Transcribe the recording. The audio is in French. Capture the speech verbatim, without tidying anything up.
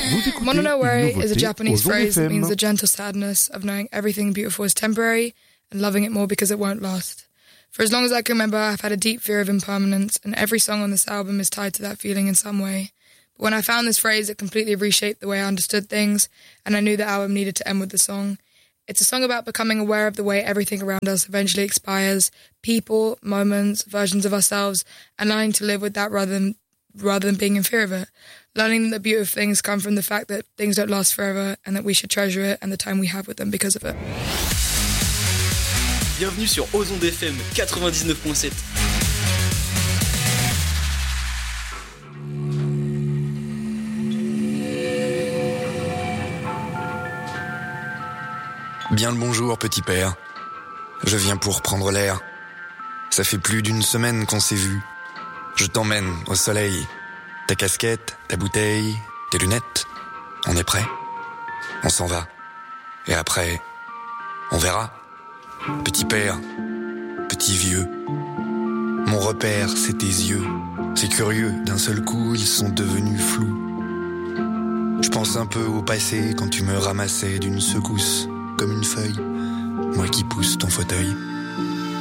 Mono no worry is a Japanese phrase that means the gentle sadness of knowing everything beautiful is temporary and loving it more because it won't last. For as long as I can remember, I've had a deep fear of impermanence, and every song on this album is tied to that feeling in some way. But when I found this phrase, it completely reshaped the way I understood things, and I knew the album needed to end with the song. It's a song about becoming aware of the way everything around us eventually expires, people, moments, versions of ourselves, and learning to live with that rather than rather than being in fear of it. Learning that the beauty of things come from the fact that things don't last forever and that we should treasure it and the time we have with them because of it. Bienvenue sur Ozon F M quatre-vingt-dix-neuf point sept. Bien le bonjour, petit père. Je viens pour prendre l'air. Ça fait plus d'une semaine qu'on s'est vu. Je t'emmène au soleil. Ta casquette, ta bouteille, tes lunettes. On est prêt? On s'en va. Et après, on verra. Petit père, petit vieux. Mon repère, c'est tes yeux. C'est curieux, d'un seul coup, ils sont devenus flous. Je pense un peu au passé quand tu me ramassais d'une secousse, comme une feuille, moi qui pousse ton fauteuil.